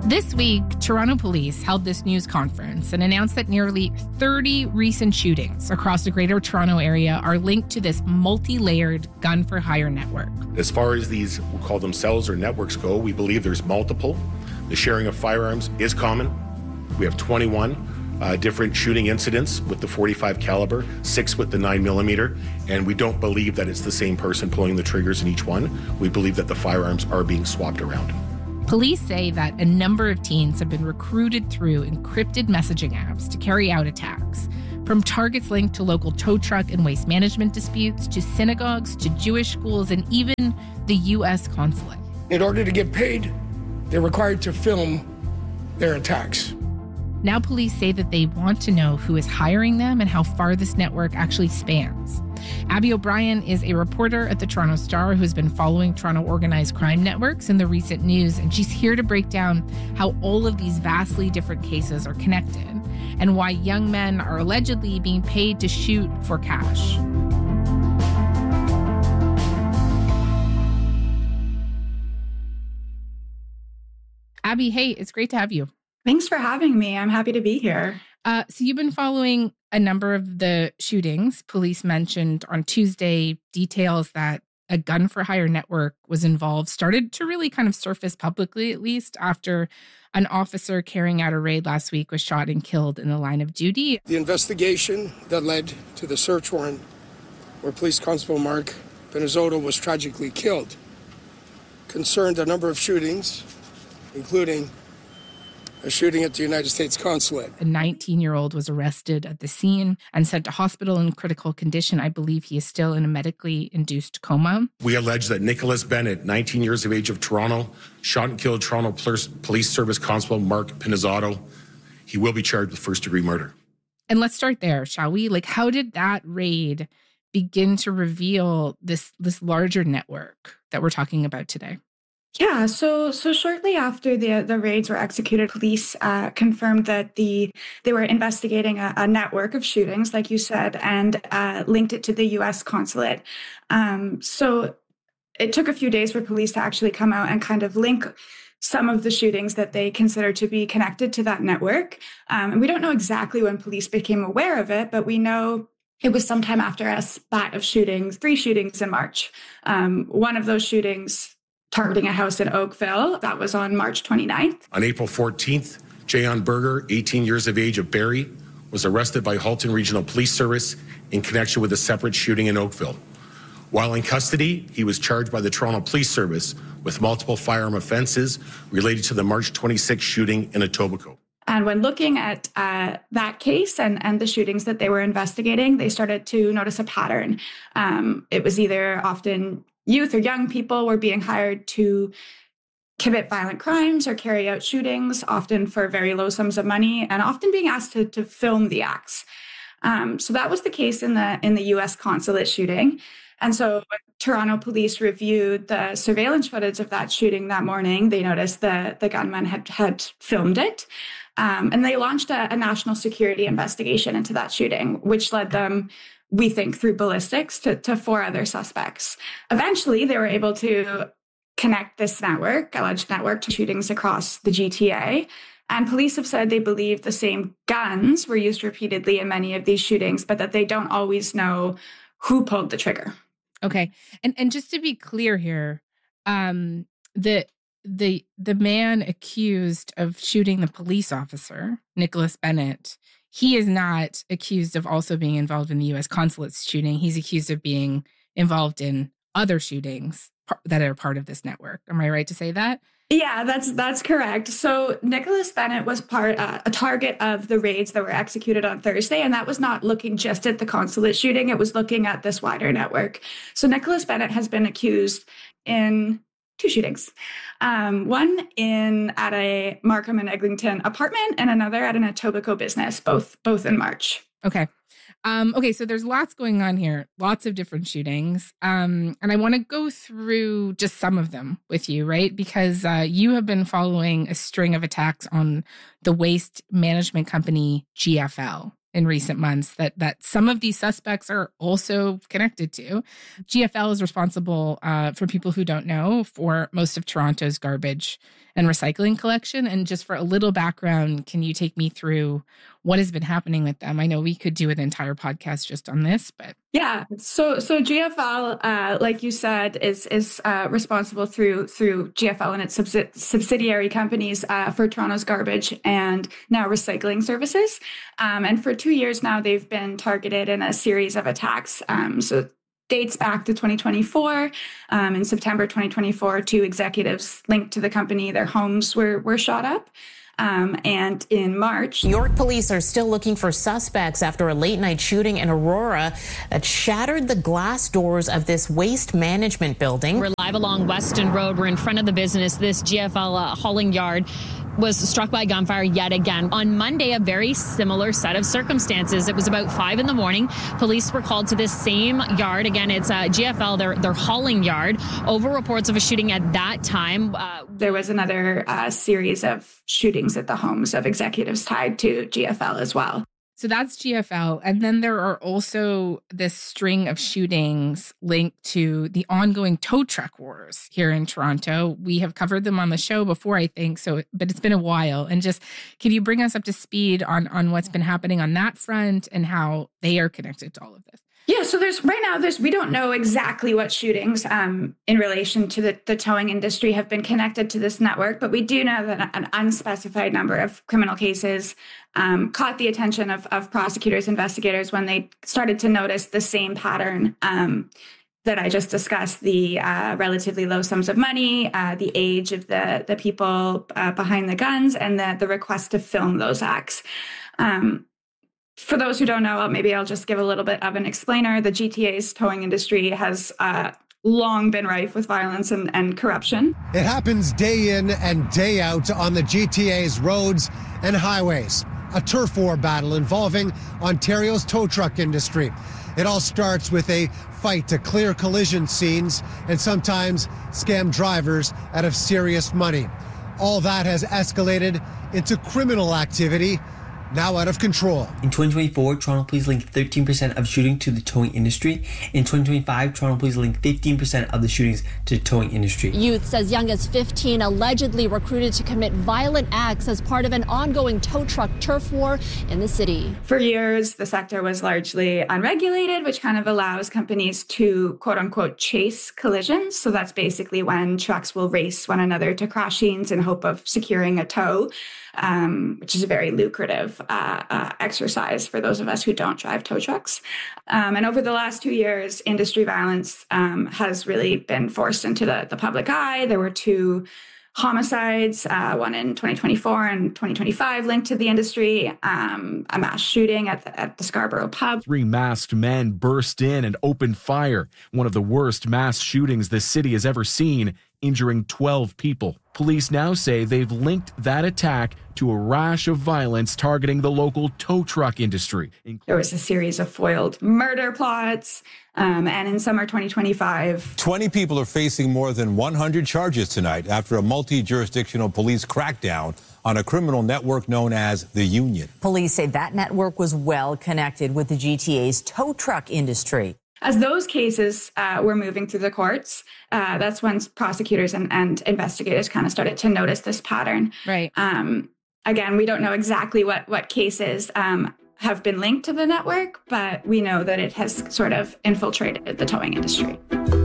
This week, Toronto police held this news conference and announced that nearly 30 recent shootings across the Greater Toronto area are linked to this multi-layered gun-for-hire network. As far as these, we'll call them cells or networks go, we believe there's multiple. The sharing of firearms is common. We have 21 different shooting incidents with the .45 caliber, 6 with the 9mm, and we don't believe that it's the same person pulling the triggers in each one. We believe that the firearms are being swapped around. Police say that a number of teens have been recruited through encrypted messaging apps to carry out attacks, from targets linked to local tow truck and waste management disputes, to synagogues, to Jewish schools, and even the U.S. consulate. In order to get paid, they're required to film their attacks. Now police say that they want to know who is hiring them and how far this network actually spans. Abby O'Brien is a reporter at the Toronto Star who's been following Toronto organized crime networks in the recent news, and she's here to break down how all of these vastly different cases are connected and why young men are allegedly being paid to shoot for cash. Abby, hey, it's great to have you. Thanks for having me. I'm happy to be here. So you've been following a number of the shootings. Police mentioned on Tuesday details that a gun-for-hire network was involved, started to really kind of surface publicly, at least, after an officer carrying out a raid last week was shot and killed in the line of duty. The investigation that led to the search warrant where Police Constable Mark Pinizzotto was tragically killed concerned a number of shootings, including a shooting at the United States consulate. A 19-year-old was arrested at the scene and sent to hospital in critical condition. I believe he is still in a medically induced coma. We allege that Nicholas Bennett, 19 years of age, of Toronto, shot and killed Toronto Police Service Constable Mark Pinizzotto. He will be charged with first-degree murder. And let's start there, shall we? Like, how did that raid begin to reveal this larger network that we're talking about today? Yeah, so shortly after the raids were executed, police confirmed that they were investigating a network of shootings, like you said, and linked it to the U.S. consulate. So it took a few days for police to actually come out and kind of link some of the shootings that they consider to be connected to that network. And we don't know exactly when police became aware of it, but we know it was sometime after a spat of shootings, 3 shootings in March. One of those shootings targeting a house in Oakville. That was on March 29th. On April 14th, Jayon Berger, 18 years of age, of Barrie, was arrested by Halton Regional Police Service in connection with a separate shooting in Oakville. While in custody, he was charged by the Toronto Police Service with multiple firearm offenses related to the March 26th shooting in Etobicoke. And when looking at that case and the shootings that they were investigating, they started to notice a pattern. It was either often youth or young people were being hired to commit violent crimes or carry out shootings, often for very low sums of money, and often being asked to film the acts. So that was the case in the U.S. consulate shooting. And so when Toronto police reviewed the surveillance footage of that shooting that morning, they noticed the gunman had filmed it. And they launched a national security investigation into that shooting, which led them, we think, through ballistics to 4 other suspects. Eventually, they were able to connect this alleged network, to shootings across the GTA. And police have said they believe the same guns were used repeatedly in many of these shootings, but that they don't always know who pulled the trigger. Okay. And just to be clear here, the man accused of shooting the police officer, Nicholas Bennett, he is not accused of also being involved in the U.S. consulate's shooting. He's accused of being involved in other shootings that are part of this network. Am I right to say that? Yeah, that's correct. So Nicholas Bennett was a target of the raids that were executed on Thursday, and that was not looking just at the consulate shooting. It was looking at this wider network. So Nicholas Bennett has been accused in 2 shootings. One at a Markham and Eglinton apartment, and another at an Etobicoke business, both in March. Okay. So there's lots going on here, lots of different shootings. And I want to go through just some of them with you, right? Because you have been following a string of attacks on the waste management company GFL in recent months that some of these suspects are also connected to. GFL is responsible, for people who don't know, for most of Toronto's garbage and recycling collection. And just for a little background, can you take me through what has been happening with them? I know we could do an entire podcast just on this, but yeah. So GFL, like you said, is responsible through GFL and its subsidiary companies for Toronto's garbage and now recycling services. And for 2 years now, they've been targeted in a series of attacks. So dates back to 2024. In September 2024, 2 executives linked to the company, their homes were shot up. And in March, York police are still looking for suspects after a late-night shooting in Aurora that shattered the glass doors of this waste management building. We're live along Weston Road. We're in front of the business. This GFL hauling yard was struck by gunfire yet again. On Monday, a very similar set of circumstances. It was about 5 a.m. Police were called to this same yard. Again, it's GFL, their hauling yard, over reports of a shooting at that time. There was another series of shootings at the homes of executives tied to GFL as well. So that's GFL. And then there are also this string of shootings linked to the ongoing tow truck wars here in Toronto. We have covered them on the show before, I think, but it's been a while. And just, can you bring us up to speed on what's been happening on that front and how they are connected to all of this? Yeah, so we don't know exactly what shootings in relation to the towing industry have been connected to this network, but we do know that an unspecified number of criminal cases caught the attention of prosecutors, investigators when they started to notice the same pattern that I just discussed, the relatively low sums of money, the age of the people behind the guns, and the request to film those acts. For those who don't know, maybe I'll just give a little bit of an explainer. The GTA's towing industry has long been rife with violence and corruption. It happens day in and day out on the GTA's roads and highways. A turf war battle involving Ontario's tow truck industry. It all starts with a fight to clear collision scenes and sometimes scam drivers out of serious money. All that has escalated into criminal activity, now out of control. In 2024, Toronto Police linked 13% of shooting to the towing industry. In 2025, Toronto Police linked 15% of the shootings to the towing industry. Youths as young as 15 allegedly recruited to commit violent acts as part of an ongoing tow truck turf war in the city. For years, the sector was largely unregulated, which kind of allows companies to, quote unquote, chase collisions. So that's basically when trucks will race one another to crash scenes in hope of securing a tow. Which is a very lucrative exercise for those of us who don't drive tow trucks. And over the last 2 years, industry violence has really been forced into the public eye. There were 2 homicides, one in 2024 and 2025 linked to the industry, a mass shooting at the Scarborough pub. 3 masked men burst in and opened fire, one of the worst mass shootings the city has ever seen, injuring 12 people. Police now say they've linked that attack to a rash of violence targeting the local tow truck industry. There was a series of foiled murder plots, and in summer 2025... 20 people are facing more than 100 charges tonight after a multi-jurisdictional police crackdown on a criminal network known as the Union. Police say that network was well connected with the GTA's tow truck industry. As those cases were moving through the courts, that's when prosecutors and investigators kind of started to notice this pattern. Right. Again, we don't know exactly what cases have been linked to the network, but we know that it has sort of infiltrated the towing industry.